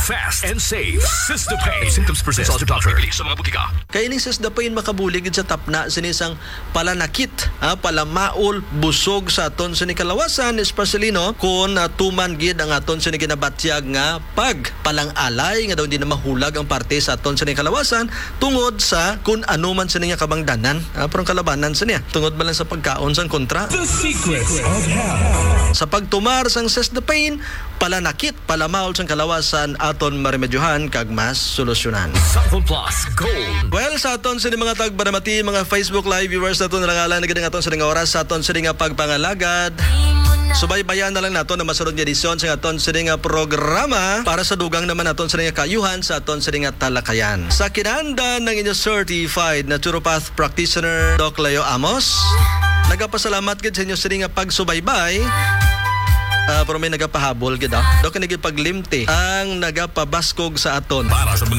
Fast and safe. Sistapain. Symptoms persist. Consult your doctor. Sa mga butika. Kaya ining Sistapain makabulig sa tapna sinisang palanakit, palamaol, busog sa aton sa kalawasan, especially no, kung tuman gid ang aton sa ginabatyag nga pagpalang-alay nga daw hindi na mahulag ang parte sa aton sa kalawasan tungod sa kung ano man sa niya kabangdanan, parang kalabanan sa niya. Tungod man lang sa pagkaon sang kontra. The secrets of health. Sa pagtumar sang Sistapain, palanakit, palamaol sang kalawasan aton maremedyohan kag mas solusyonan. Sample Plus Gold. Well, sa aton sa mga tagbaramati, mga Facebook Live viewers naton rangalan na gid aton sa oras sa aton sa pagpangalagad. Subaybayan na lang nato na masunod nga edisyon sa aton sa programa para sa dugang naman aton sa kayuhan sa aton sa talakayan. Sa kinanda ng inyo certified naturopath practitioner Doc Leo Amos, nagapasalamat gid sa inyo sa pagsubaybay. Pero may nagapahabol gid Doc nagipaglimti ang nagapabaskog sa aton. Para sa mga